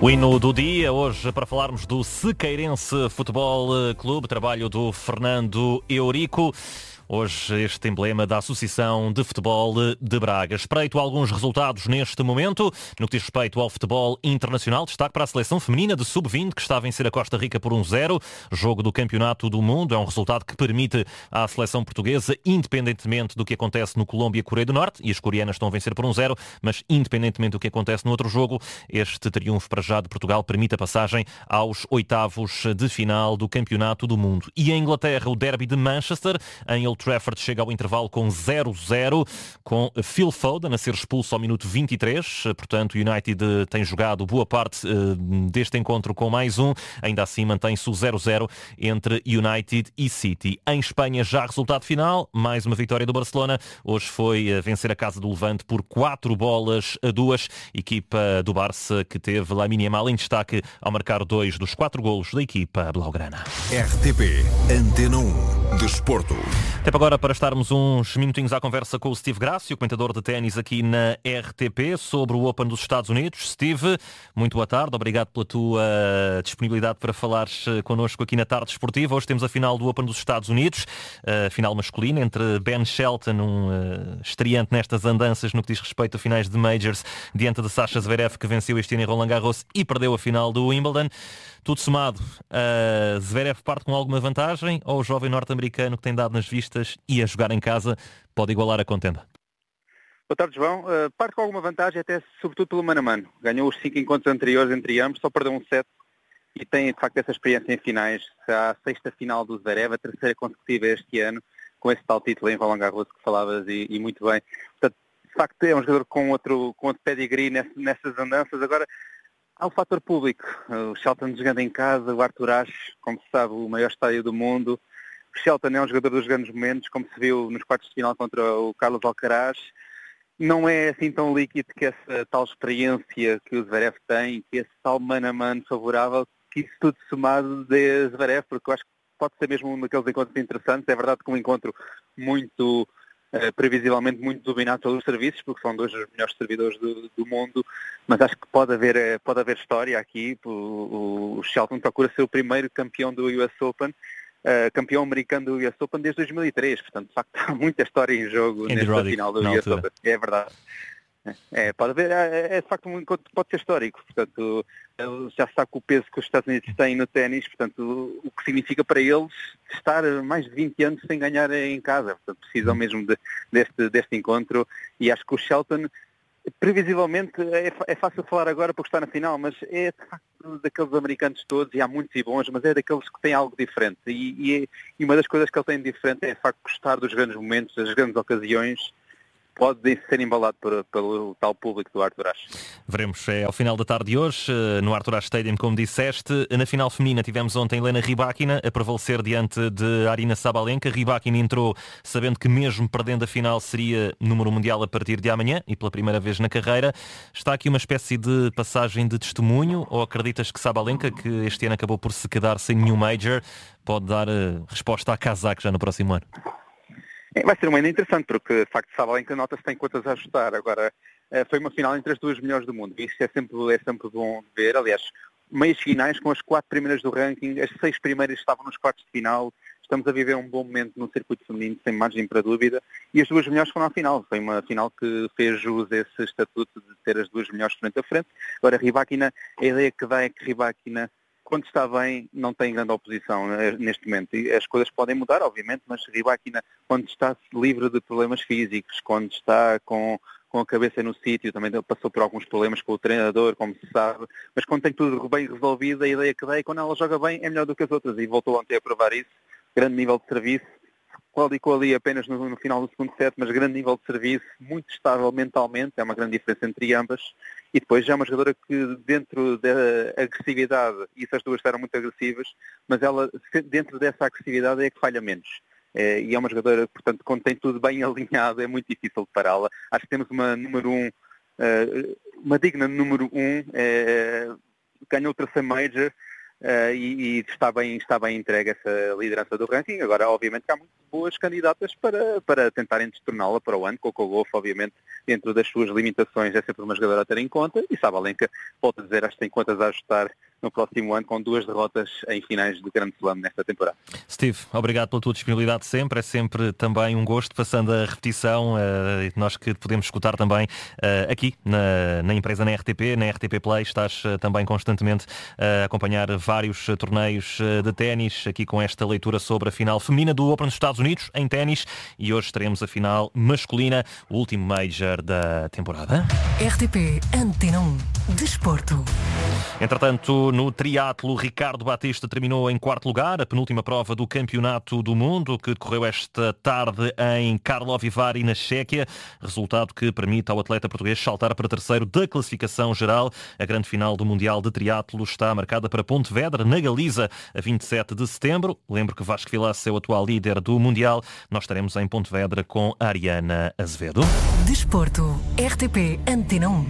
O hino do dia, hoje para falarmos do Sequeirense Futebol Clube, trabalho do Fernando Eurico. Hoje este emblema da Associação de Futebol de Braga. Espreito alguns resultados neste momento. No que diz respeito ao futebol internacional, destaque para a seleção feminina de sub-20, que está a vencer a Costa Rica por 1-0. Jogo do Campeonato do Mundo. É um resultado que permite à seleção portuguesa, independentemente do que acontece no Colômbia e Coreia do Norte, e as coreanas estão a vencer por 1-0, mas independentemente do que acontece no outro jogo, este triunfo para já de Portugal permite a passagem aos oitavos de final do Campeonato do Mundo. E em Inglaterra, o derby de Manchester, em Old Trafford, chega ao intervalo com 0-0, com Phil Foden a ser expulso ao minuto 23. Portanto, o United tem jogado boa parte deste encontro com mais um. Ainda assim, mantém-se o 0-0 entre United e City. Em Espanha, já resultado final, mais uma vitória do Barcelona. Hoje foi vencer a casa do Levante por 4-2. Equipa do Barça que teve Lamine Yamal em destaque ao marcar 2 dos 4 golos da equipa blaugrana. RTP Antena 1 Desporto. Tempo agora para estarmos uns minutinhos à conversa com o Steve Grácio, comentador de ténis aqui na RTP, sobre o Open dos Estados Unidos. Steve, muito boa tarde, obrigado pela tua disponibilidade para falares connosco aqui na Tarde Esportiva. Hoje temos a final do Open dos Estados Unidos, a final masculina entre Ben Shelton, um estreante nestas andanças no que diz respeito a finais de Majors, diante de Sasha Zverev, que venceu este ano em Roland Garros e perdeu a final do Wimbledon. Tudo somado, Zverev parte com alguma vantagem ou o jovem norte-americano que tem dado nas vistas e a jogar em casa pode igualar a contenda? Boa tarde, João. Parte com alguma vantagem, até sobretudo pelo mano a mano. Ganhou os 5 encontros anteriores entre ambos, só perdeu um set e tem de facto essa experiência em finais. A sexta final do Zverev, a terceira consecutiva este ano, com esse tal título em Roland Garros que falavas e muito bem. Portanto, de facto é um jogador com outro pedigree nessas andanças. Agora, há o fator público. O Shelton jogando em casa, o Arthur Ashe, como se sabe, o maior estádio do mundo. O Shelton é um jogador dos grandes momentos, como se viu nos quartos de final contra o Carlos Alcaraz. Não é assim tão líquido que essa tal experiência que o Zverev tem, que esse tal mano a mano favorável, que isso tudo somado de Zverev, porque eu acho que pode ser mesmo um daqueles encontros interessantes. É verdade que um encontro muito previsivelmente muito dominado pelos serviços, porque são dois dos melhores servidores do mundo, mas acho que pode haver história aqui. O Shelton procura ser o primeiro campeão do US Open, campeão americano do US Open desde 2003, portanto, de facto, há muita história em jogo nesta final do US Open. É verdade. Pode haver, de facto um encontro que pode ser histórico, portanto, já se sabe que o peso que os Estados Unidos têm no ténis, portanto, o que significa para eles estar mais de 20 anos sem ganhar em casa, portanto, precisam mesmo deste encontro, e acho que o Shelton, previsivelmente, é fácil falar agora porque está na final, mas é de facto daqueles americanos todos, e há muitos e bons, mas é daqueles que têm algo diferente, e uma das coisas que ele tem de diferente é de facto gostar dos grandes momentos, das grandes ocasiões. Pode ser embalado pelo tal público do Arthur Ashe. Veremos ao final da tarde de hoje, no Arthur Ashe Stadium, como disseste. Na final feminina tivemos ontem Elena Rybakina a prevalecer diante de Aryna Sabalenka. Rybakina entrou sabendo que mesmo perdendo a final seria número mundial a partir de amanhã e pela primeira vez na carreira. Está aqui uma espécie de passagem de testemunho, ou acreditas que Sabalenka, que este ano acabou por se quedar sem nenhum Major, pode dar resposta à Kazakh já no próximo ano? Vai ser uma ainda interessante, porque de facto Sabalenka nota-se tem contas a ajustar. Agora, foi uma final entre as duas melhores do mundo. Isso é sempre bom de ver. Aliás, meias finais com as 4 primeiras do ranking, as 6 primeiras estavam nos quartos de final. Estamos a viver um bom momento no circuito feminino, sem margem para dúvida. E as duas melhores foram à final. Foi uma final que fez jus a esse estatuto de ter as duas melhores frente a frente. Agora, Rybakina, a ideia que dá é que Rybakina, quando está bem, não tem grande oposição neste momento. E as coisas podem mudar, obviamente, mas Rybakina, quando está livre de problemas físicos, quando está com a cabeça no sítio, também passou por alguns problemas com o treinador, como se sabe, mas quando tem tudo bem resolvido, a ideia que dá é que quando ela joga bem é melhor do que as outras, e voltou ontem a provar isso. Grande nível de serviço, qualificou ali apenas no final do segundo set, mas grande nível de serviço, muito estável mentalmente, é uma grande diferença entre ambas. E depois já é uma jogadora que dentro da agressividade, e essas duas eram muito agressivas, mas ela dentro dessa agressividade é que falha menos. E é uma jogadora, portanto, quando tem tudo bem alinhado, é muito difícil de pará-la. Acho que temos uma número 1, uma digna número 1, ganhou o terceiro Major, e está bem entregue essa liderança do ranking. Agora, obviamente, há muito boas candidatas para tentarem destorná-la para o ano. Coco Gauff, obviamente, dentro das suas limitações, é sempre uma jogadora a ter em conta. E Sabalenka, volto a dizer, acho que tem contas a ajustar no próximo ano, com 2 derrotas em finais de Grande Slam nesta temporada. Steve, obrigado pela tua disponibilidade sempre. É sempre também um gosto, passando a repetição, nós que podemos escutar também aqui na empresa, na RTP, na RTP Play. Estás também constantemente a acompanhar vários torneios de ténis, aqui com esta leitura sobre a final feminina do Open dos Estados Unidos, em ténis, e hoje teremos a final masculina, o último Major da temporada. RTP Antena 1 Desporto. Entretanto, no triatlo, Ricardo Batista terminou em 4º lugar, a penúltima prova do Campeonato do Mundo, que decorreu esta tarde em Karlovy Vary, na Chequia, resultado que permite ao atleta português saltar para 3º da classificação geral. A grande final do Mundial de Triatlo está marcada para Pontevedra, na Galiza, a 27 de setembro. Lembro que Vasco Vilaça é o atual líder do Mundial. Nós estaremos em Pontevedra com a Ariana Azevedo. Desporto, RTP Antena 1.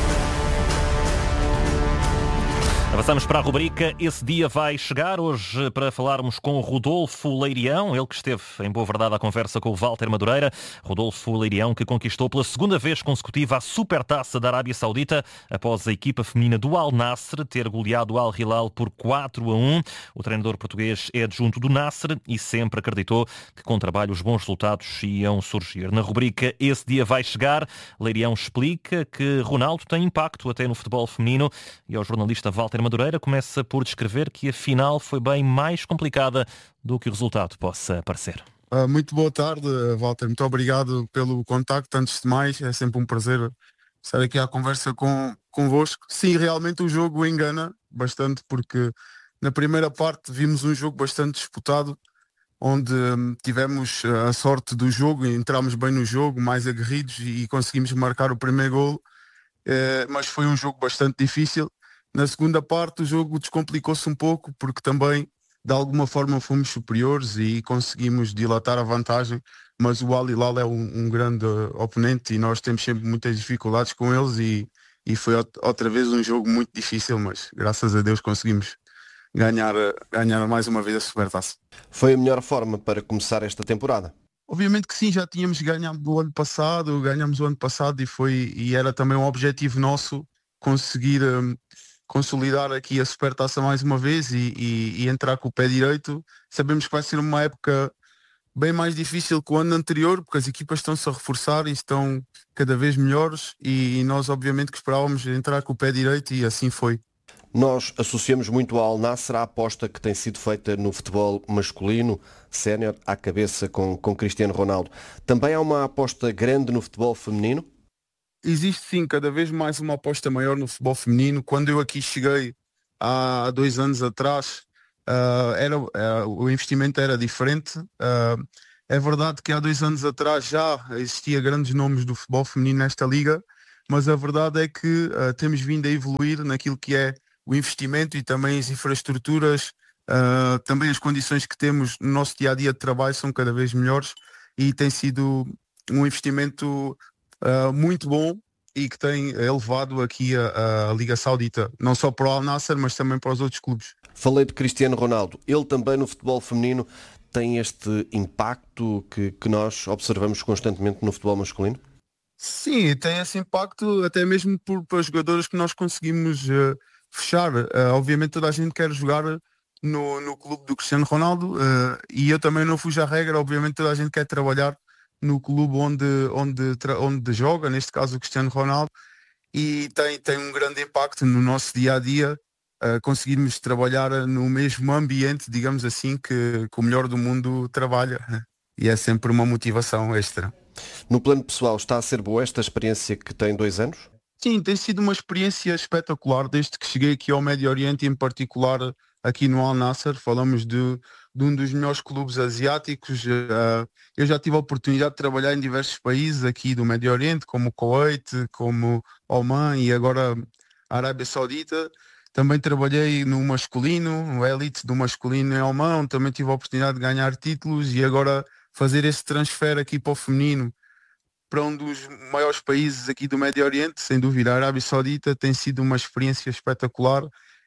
Avançamos para a rubrica Esse Dia Vai Chegar, hoje para falarmos com Rodolfo Leirião, ele que esteve em boa verdade à conversa com o Walter Madureira. Rodolfo Leirião, que conquistou pela 2ª vez consecutiva a Supertaça da Arábia Saudita, após a equipa feminina do Al Nassr ter goleado o Al Hilal por 4-1. O treinador português é adjunto do Nassr e sempre acreditou que com trabalho os bons resultados iam surgir. Na rubrica Esse Dia Vai Chegar, Leirião explica que Ronaldo tem impacto até no futebol feminino, e ao jornalista Walter Madureira começa por descrever que a final foi bem mais complicada do que o resultado possa parecer. Muito boa tarde, Walter. Muito obrigado pelo contacto. Antes de mais, é sempre um prazer estar aqui à conversa convosco. Sim, realmente o jogo engana bastante, porque na primeira parte vimos um jogo bastante disputado, onde tivemos a sorte do jogo, entramos bem no jogo, mais aguerridos, e conseguimos marcar o primeiro golo, mas foi um jogo bastante difícil. Na segunda parte o jogo descomplicou-se um pouco, porque também de alguma forma fomos superiores e conseguimos dilatar a vantagem, mas o Al Hilal é um grande oponente e nós temos sempre muitas dificuldades com eles, e foi outra vez um jogo muito difícil, mas graças a Deus conseguimos ganhar mais uma vez a Supertaça. Foi a melhor forma para começar esta temporada? Obviamente que sim, já tínhamos ganhado ganhamos o ano passado, e era também um objetivo nosso conseguir consolidar aqui a Supertaça mais uma vez e entrar com o pé direito. Sabemos que vai ser uma época bem mais difícil que o ano anterior, porque as equipas estão-se a reforçar e estão cada vez melhores, e nós obviamente que esperávamos entrar com o pé direito, e assim foi. Nós associamos muito ao Al Nassr a aposta que tem sido feita no futebol masculino, sénior, à cabeça com Cristiano Ronaldo. Também há uma aposta grande no futebol feminino? Existe sim, cada vez mais uma aposta maior no futebol feminino. Quando eu aqui cheguei há 2 anos atrás, o investimento era diferente. É verdade que há 2 anos atrás já existia grandes nomes do futebol feminino nesta liga, mas a verdade é que temos vindo a evoluir naquilo que é o investimento e também as infraestruturas, também as condições que temos no nosso dia-a-dia de trabalho são cada vez melhores, e tem sido um investimento muito bom e que tem elevado aqui a Liga Saudita, não só para o Al Nassr, mas também para os outros clubes. Falei de Cristiano Ronaldo. Ele também no futebol feminino tem este impacto que nós observamos constantemente no futebol masculino? Sim, tem esse impacto até mesmo para os jogadores que nós conseguimos fechar. Obviamente toda a gente quer jogar no clube do Cristiano Ronaldo, e eu também não fujo à regra. Obviamente toda a gente quer trabalhar no clube onde joga, neste caso o Cristiano Ronaldo, e tem um grande impacto no nosso dia-a-dia, conseguirmos trabalhar no mesmo ambiente, digamos assim, que o melhor do mundo trabalha, e é sempre uma motivação extra. No plano pessoal, está a ser boa esta experiência que tem 2 anos? Sim, tem sido uma experiência espetacular desde que cheguei aqui ao Médio Oriente, em particular aqui no Al Nassr. Falamos de um dos melhores clubes asiáticos. Eu já tive a oportunidade de trabalhar em diversos países aqui do Médio Oriente, como o Kuwait, como Oman e agora a Arábia Saudita. Também trabalhei no masculino, no elite do masculino em Oman, onde também tive a oportunidade de ganhar títulos, e agora fazer esse transfer aqui para o feminino, para um dos maiores países aqui do Médio Oriente, sem dúvida a Arábia Saudita, tem sido uma experiência espetacular.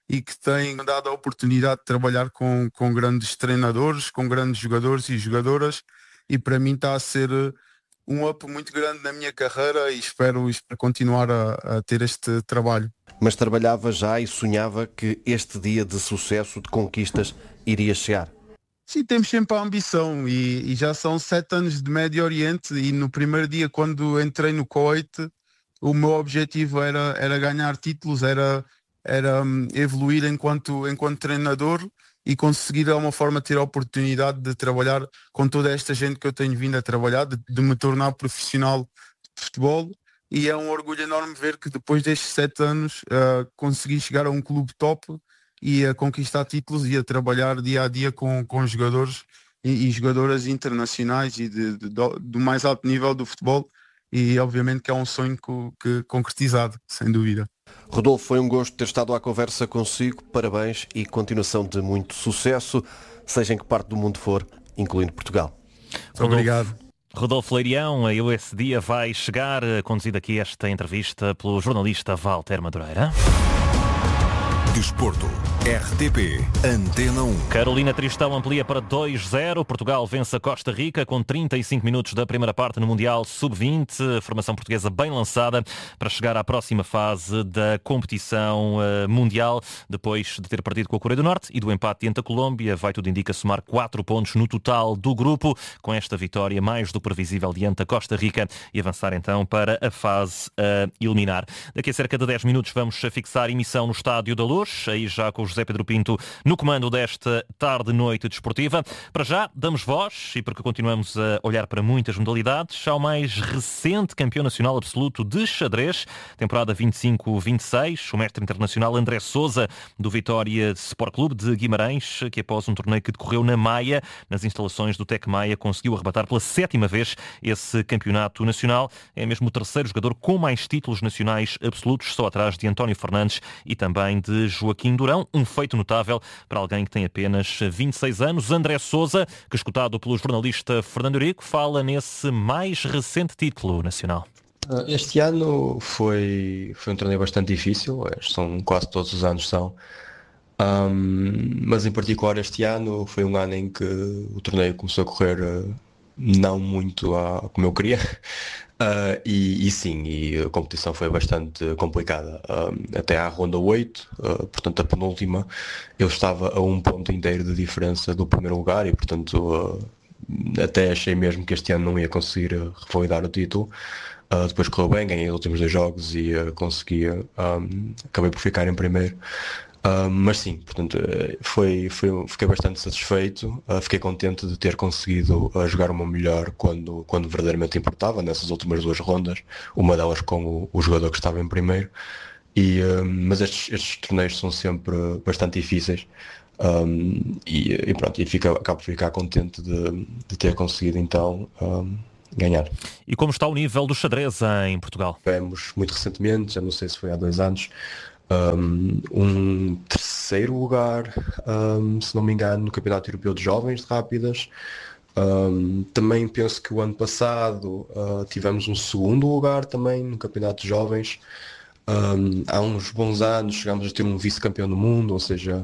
e que tem dado a oportunidade de trabalhar com grandes treinadores, com grandes jogadores e jogadoras, e para mim está a ser um up muito grande na minha carreira e espero continuar a ter este trabalho. Mas trabalhava já e sonhava que este dia de sucesso, de conquistas, iria chegar. Sim, temos sempre a ambição e já são 7 anos de Médio Oriente e no primeiro dia quando entrei no Kuwait o meu objetivo era ganhar títulos, era evoluir enquanto treinador e conseguir de alguma forma ter a oportunidade de trabalhar com toda esta gente que eu tenho vindo a trabalhar, de me tornar profissional de futebol. E é um orgulho enorme ver que depois destes 7 anos consegui chegar a um clube top e a conquistar títulos e a trabalhar dia a dia com jogadores e jogadoras internacionais e do mais alto nível do futebol. E obviamente que é um sonho que concretizado, sem dúvida. Rodolfo, foi um gosto ter estado à conversa consigo. Parabéns e continuação de muito sucesso, seja em que parte do mundo for, incluindo Portugal. Muito obrigado. Rodolfo Leirião, esse dia vai chegar, conduzido aqui esta entrevista pelo jornalista Walter Madureira. Desporto, RTP, Antena 1. Carolina Tristão amplia para 2-0. Portugal vence a Costa Rica com 35 minutos da primeira parte no Mundial Sub-20. Formação portuguesa bem lançada para chegar à próxima fase da competição mundial. Depois de ter partido com a Coreia do Norte e do empate diante da Colômbia, vai tudo indica somar 4 pontos no total do grupo. Com esta vitória mais do previsível diante da Costa Rica e avançar então para a fase a eliminar. Daqui a cerca de 10 minutos vamos fixar emissão no Estádio da Luz. Aí já com o José Pedro Pinto no comando desta tarde-noite desportiva. Para já, damos voz, e porque continuamos a olhar para muitas modalidades, ao mais recente campeão nacional absoluto de xadrez, temporada 25-26, o mestre internacional André Sousa, do Vitória Sport Clube de Guimarães, que após um torneio que decorreu na Maia, nas instalações do Tec Maia, conseguiu arrebatar pela 7ª vez esse campeonato nacional. É mesmo o terceiro jogador com mais títulos nacionais absolutos, só atrás de António Fernandes e também de Joaquim Durão, um feito notável para alguém que tem apenas 26 anos. André Sousa, que escutado pelo jornalista Fernando Eurico, fala nesse mais recente título nacional. Este ano foi um torneio bastante difícil, são quase todos os anos são, mas em particular este ano foi um ano em que o torneio começou a correr não muito como eu queria. E a competição foi bastante complicada, até à ronda 8, portanto a penúltima, eu estava a 1 ponto inteiro de diferença do primeiro lugar e portanto até achei mesmo que este ano não ia conseguir revalidar o título. Depois correu bem, ganhei os últimos 2 jogos e acabei por ficar em primeiro. Mas sim, portanto, fiquei bastante satisfeito, fiquei contente de ter conseguido jogar o meu melhor quando verdadeiramente importava, nessas últimas 2 rondas, uma delas com o jogador que estava em primeiro, mas estes torneios são sempre bastante difíceis, acabo por ficar contente de ter conseguido então ganhar. E como está o nível do xadrez em Portugal? Tivemos muito recentemente, já não sei se foi há 2 anos, um 3º lugar, se não me engano, no Campeonato Europeu de Jovens de Rápidas. Também penso que o ano passado tivemos um 2º lugar também no Campeonato de Jovens. Há uns bons anos chegámos a ter um vice-campeão do mundo, ou seja,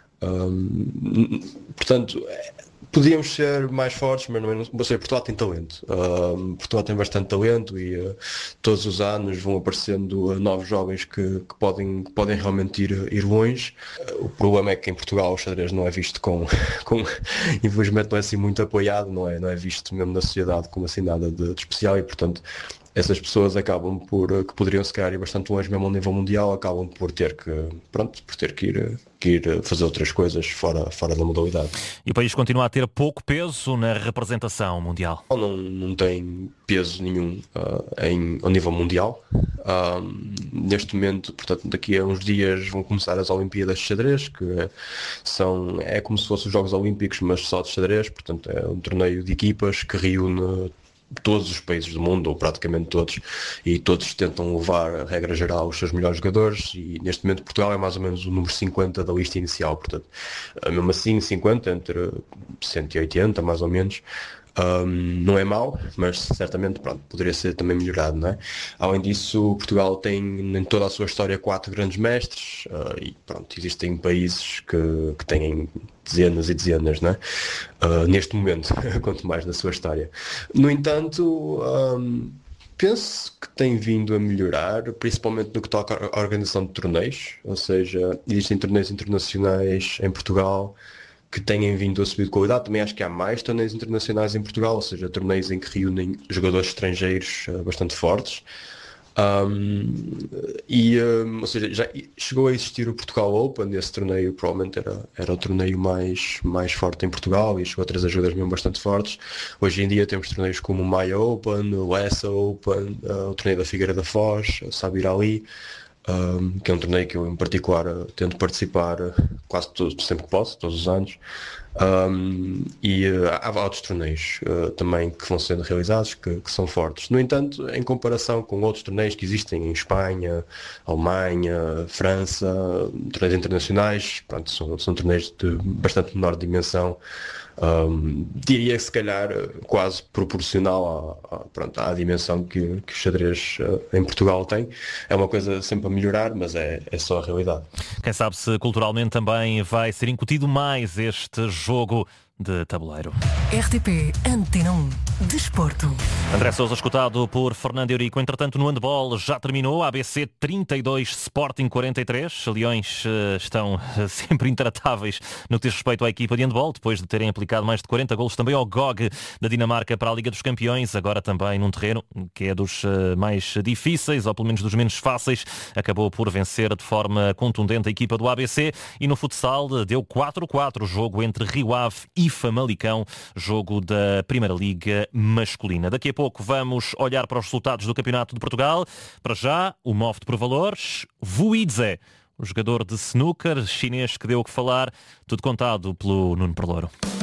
portanto, podíamos ser mais fortes, mas não sei, Portugal tem talento. Portugal tem bastante talento e todos os anos vão aparecendo novos jovens que podem realmente ir longe. O problema é que em Portugal o xadrez não é visto infelizmente não é assim muito apoiado, não é visto mesmo na sociedade como assim nada de especial e portanto essas pessoas acabam que poderiam se calhar ir bastante longe mesmo ao nível mundial, acabam por ter que ir fazer outras coisas fora da modalidade. E o país continua a ter pouco peso na representação mundial? Não tem peso nenhum ao nível mundial. Neste momento, portanto, daqui a uns dias vão começar as Olimpíadas de Xadrez, que é como se fossem os Jogos Olímpicos, mas só de xadrez, portanto é um torneio de equipas que reúne todos os países do mundo, ou praticamente todos, e todos tentam levar a regra geral os seus melhores jogadores e neste momento Portugal é mais ou menos o número 50 da lista inicial, portanto mesmo assim 50 entre 180 mais ou menos, Não é mau, mas certamente poderia ser também melhorado, não é? Além disso, Portugal tem em toda a sua história 4 grandes mestres e existem países que têm dezenas e dezenas, não é? Neste momento, quanto mais na sua história. No entanto, penso que tem vindo a melhorar, principalmente no que toca à organização de torneios, ou seja, existem torneios internacionais em Portugal que têm vindo a subir de qualidade. Também acho que há mais torneios internacionais em Portugal, ou seja, torneios em que reúnem jogadores estrangeiros bastante fortes. Ou seja, já chegou a existir o Portugal Open, esse torneio provavelmente era o torneio mais forte em Portugal e chegou a trazer jogadores mesmo bastante fortes. Hoje em dia temos torneios como o Maia Open, o Lessa Open, o torneio da Figueira da Foz, o Sabir Ali, que é um torneio que eu em particular tento participar quase sempre que posso, todos os anos. Há outros torneios também que vão sendo realizados que são fortes. No entanto, em comparação com outros torneios que existem em Espanha, Alemanha, França, torneios internacionais, são torneios de bastante menor dimensão. Diria que se calhar quase proporcional à dimensão que o xadrez em Portugal tem. É uma coisa sempre a melhorar, mas é só a realidade. Quem sabe se culturalmente também vai ser incutido mais este jogo de tabuleiro. RTP Antena 1 Desporto. André Sousa escutado por Fernando Eurico. Entretanto, no handball já terminou. ABC 32, Sporting 43. Leões estão sempre intratáveis no que diz respeito à equipa de handball, depois de terem aplicado mais de 40 golos também ao GOG da Dinamarca para a Liga dos Campeões. Agora também num terreno que é dos mais difíceis, ou pelo menos dos menos fáceis. Acabou por vencer de forma contundente a equipa do ABC. E no futsal deu 4-4 o jogo entre Rio Ave e Famalicão, jogo da Primeira Liga masculina. Daqui a pouco vamos olhar para os resultados do Campeonato de Portugal. Para já, o Mofte por Valores, Wu Yizhe, o jogador de snooker chinês que deu o que falar, tudo contado pelo Nuno Perlouro.